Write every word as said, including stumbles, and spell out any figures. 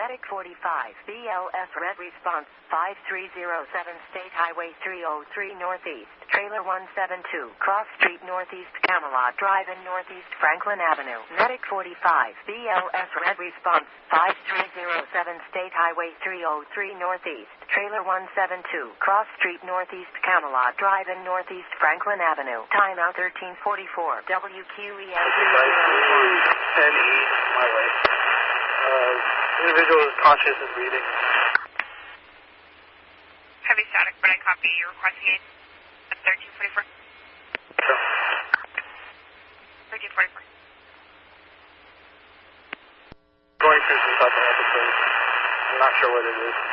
Medic forty-five, B L S Red Response, five three zero seven State Highway three oh three Northeast, Trailer one seven two, Cross Street Northeast, Camelot Drive in Northeast Franklin Avenue. Medic forty-five, B L S Red Response, five three zero seven State Highway three oh three Northeast, Trailer one seven two, Cross Street Northeast, Camelot Drive in Northeast Franklin Avenue. Timeout thirteen forty-four, W Q E A ten E, my way. Uh, individual is conscious and breathing. Heavy static, but I copy. You're requesting aid at thirteen forty-four. Sure. thirteen forty-four. Going through some type of episode. I'm not sure what it is.